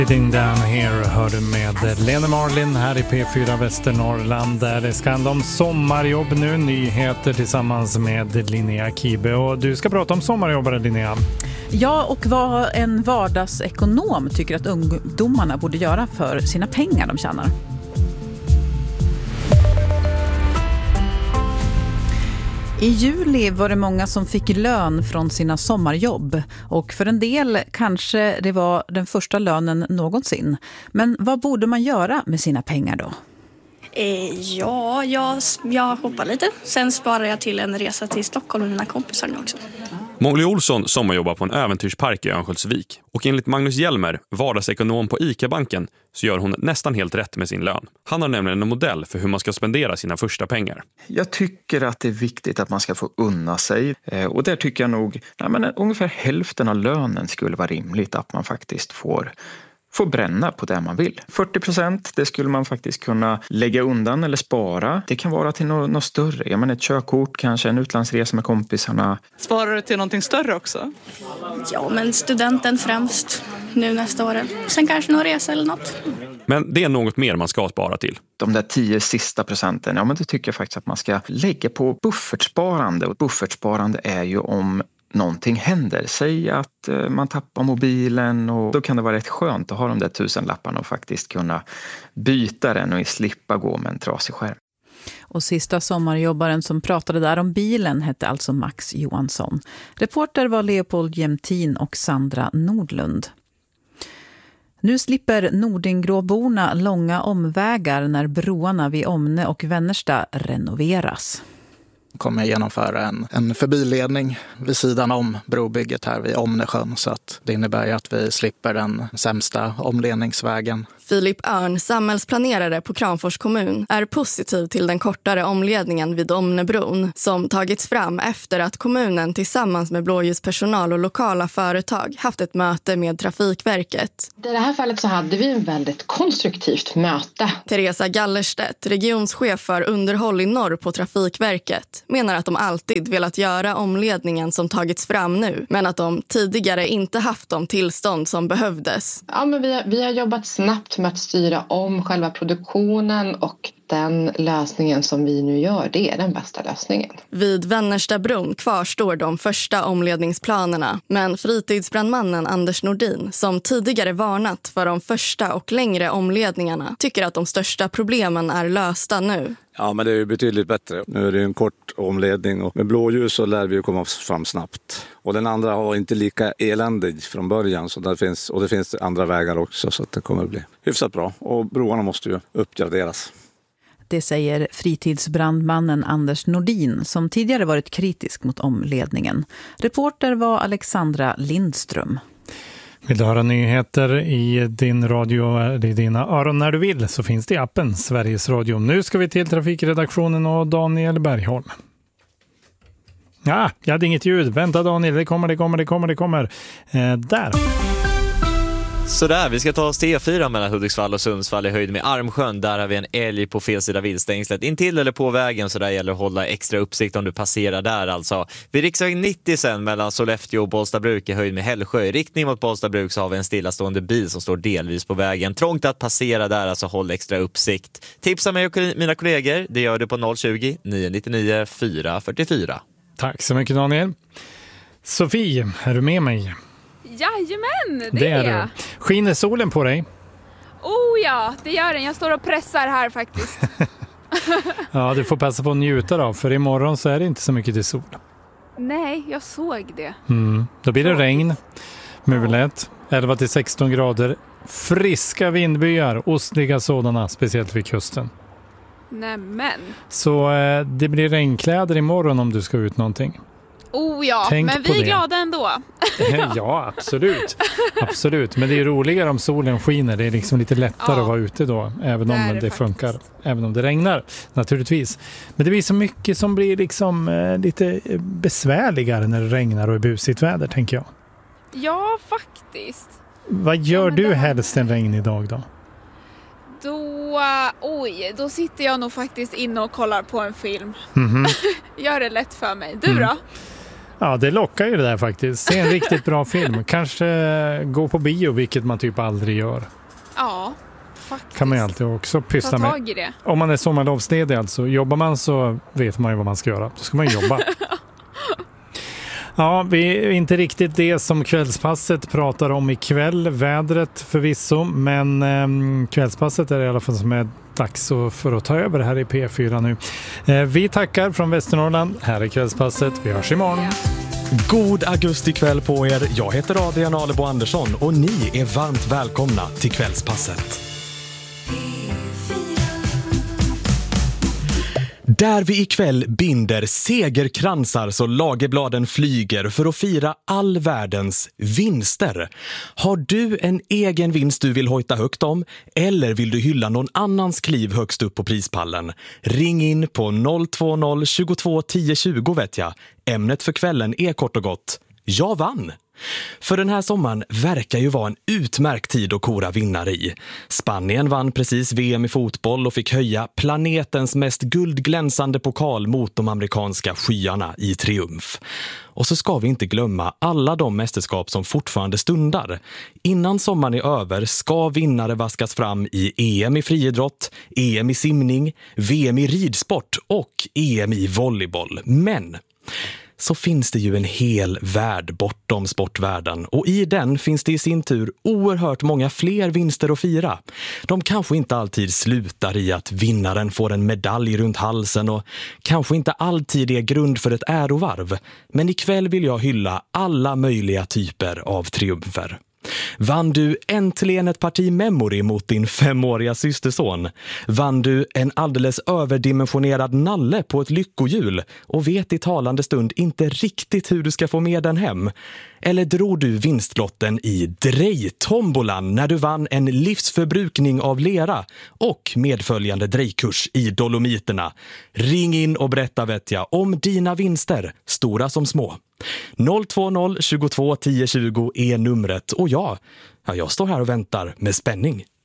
Sitting down here hör du med Lena Marlin här i P4 Västernorrland där det ska handla om sommarjobb nu. Nyheter tillsammans med Linnea Kibe. Och du ska prata om sommarjobbare, Linnea. Ja, och vad en vardagsekonom tycker att ungdomarna borde göra för sina pengar de tjänar. I juli var det många som fick lön från sina sommarjobb och för en del kanske det var den första lönen någonsin. Men vad borde man göra med sina pengar då? Ja, jag hoppar lite. Sen sparar jag till en resa till Stockholm med mina kompisar nu också. Molly Olsson sommarjobbar på en äventyrspark i Örnsköldsvik. Och enligt Magnus Hjelmer, vardagsekonom på ICA-banken, så gör hon nästan helt rätt med sin lön. Han har nämligen en modell för hur man ska spendera sina första pengar. Jag tycker att det är viktigt att man ska få unna sig. Och där tycker jag nog ungefär hälften av lönen skulle vara rimligt att man faktiskt får bränna på det man vill. 40% det skulle man faktiskt kunna lägga undan eller spara. Det kan vara till något större. Ett körkort, kanske en utlandsresa med kompisarna. Sparar du till någonting större också? Ja, men studenten främst nu nästa år. Sen kanske någon resa eller något. Men det är något mer man ska spara till. De där 10 sista procenten, det tycker jag faktiskt att man ska lägga på buffertsparande. Och buffertsparande är ju om någonting händer. Säg att man tappar mobilen och då kan det vara rätt skönt att ha de där 1000-lapparna och faktiskt kunna byta den och slippa gå med en trasig skärm. Och sista sommarjobbaren som pratade där om bilen hette alltså Max Johansson. Reporter var Leopold Jämtin och Sandra Nordlund. Nu slipper Nordingråborna långa omvägar när broarna vid Omne och Vänerstad renoveras. Kommer genomföra en förbiledning vid sidan om brobygget här vid Omnesjön, så att det innebär ju att vi slipper den sämsta omledningsvägen. Filip Örn, samhällsplanerare på Kramfors kommun, är positiv till den kortare omledningen vid Omnebron som tagits fram efter att kommunen tillsammans med blåljuspersonal och lokala företag haft ett möte med Trafikverket. I det här fallet så hade vi en väldigt konstruktivt möte. Teresa Gallerstedt, regionschef för underhåll i norr på Trafikverket, menar att de alltid velat göra omledningen som tagits fram nu, men att de tidigare inte haft de tillstånd som behövdes. Ja, men vi har jobbat snabbt med att styra om själva produktionen och den lösningen som vi nu gör, det är den bästa lösningen. Vid Vänerstadbron kvarstår de första omledningsplanerna, men fritidsbrandmannen Anders Nordin, som tidigare varnat för de första och längre omledningarna, tycker att de största problemen är lösta nu. Ja, men det är ju betydligt bättre. Nu är det en kort omledning och med blåljus så lär vi ju komma fram snabbt. Och den andra har inte lika eländig från början, så det finns andra vägar också, så att det kommer att bli hyfsat bra. Och broarna måste ju uppgraderas. Det säger fritidsbrandmannen Anders Nordin som tidigare varit kritisk mot omledningen. Reporter var Alexandra Lindström. Vill du höra nyheter i din radio eller i dina öron när du vill så finns det i appen Sveriges Radio. Nu ska vi till trafikredaktionen och Daniel Bergholm. Ja, jag hade inget ljud. Vänta Daniel, det kommer. Där. Sådär, vi ska ta oss till E4 mellan Hudiksvall och Sundsvall i höjd med Armsjön. Där har vi en älg på fel sida viltstängslet. Intill eller på vägen, så där gäller att hålla extra uppsikt om du passerar där alltså. Vid riksväg 90 sen mellan Sollefteå och Bollstabruk i höjd med Hällsjö. I riktning mot Bollstabruk så har vi en stillastående bil som står delvis på vägen. Trångt att passera där, alltså håll extra uppsikt. Tipsa mig och mina kollegor, det gör du på 020-999 444. Tack så mycket Daniel. Sofie, är du med mig? Jajamän, det är jag. Skiner solen på dig? Oh ja, det gör den. Jag står och pressar här faktiskt. Ja, du får passa på att njuta då, för imorgon så är det inte så mycket till sol. Nej, jag såg det. Då blir det regn, mulet, 11-16 grader, friska vindbyar, ostliga sådana, speciellt vid kusten. Nämen. Så det blir regnkläder imorgon om du ska ut någonting. Oh ja, tänk men vi är glada ändå. Ja, absolut. Men det är roligare om solen skiner. Det är liksom lite lättare att vara ute då, även om det funkar, även om det regnar naturligtvis. Men det blir så mycket som blir liksom lite besvärligare när det regnar och är busigt väder, tänker jag. Ja, faktiskt. Vad gör du helst en regnig dag då? Då sitter jag nog faktiskt inne och kollar på en film. Gör det lätt för mig. Du då? Ja, det lockar ju det där faktiskt. Se en riktigt bra film. Kanske gå på bio, vilket man typ aldrig gör. Ja, faktiskt. Kan man ju alltid också pyssla med. Ta tag i det. Om man är sommarlovsledig alltså. Jobbar man så vet man ju vad man ska göra. Då ska man jobba. Ja, vi är inte riktigt det som kvällspasset pratar om ikväll. Vädret förvisso, men kvällspasset är i alla fall som är dags för att ta över här i P4 nu. Vi tackar från Västernorrland. Här är kvällspasset. Vi hörs imorgon. God augustikväll på er. Jag heter Adrian Alebo Andersson och ni är varmt välkomna till kvällspasset. Där vi ikväll binder segerkransar så lagerbladen flyger för att fira all världens vinster. Har du en egen vinst du vill hojta högt om eller vill du hylla någon annans kliv högst upp på prispallen? Ring in på 020 22 10 20 vet jag. Ämnet för kvällen är kort och gott: jag vann! För den här sommaren verkar ju vara en utmärkt tid att kora vinnare i. Spanien vann precis VM i fotboll och fick höja planetens mest guldglänsande pokal mot de amerikanska skyarna i triumf. Och så ska vi inte glömma alla de mästerskap som fortfarande stundar. Innan sommaren är över ska vinnare vaskas fram i EM i friidrott, EM i simning, VM i ridsport och EM i volleyboll. Men så finns det ju en hel värld bortom sportvärlden och i den finns det i sin tur oerhört många fler vinster att fira. De kanske inte alltid slutar i att vinnaren får en medalj runt halsen och kanske inte alltid är grund för ett ärovarv. Men ikväll vill jag hylla alla möjliga typer av triumfer. Vann du äntligen ett parti memory mot din 5-åriga systerson? Vann du en alldeles överdimensionerad nalle på ett lyckohjul och vet i talande stund inte riktigt hur du ska få med den hem? Eller drog du vinstlotten i drejtombolan när du vann en livsförbrukning av lera och medföljande drejkurs i Dolomiterna? Ring in och berätta vet jag om dina vinster, stora som små. 020 22 10 20 är numret och jag står här och väntar med spänning.